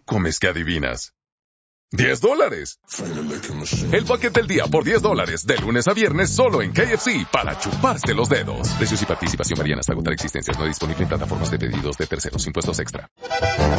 comes que adivinas? $10. El paquete del día por $10, de lunes a viernes solo en KFC, para chuparse los dedos. Precios y participación varían hasta agotar existencias. No disponible en plataformas de pedidos de terceros. Impuestos extra.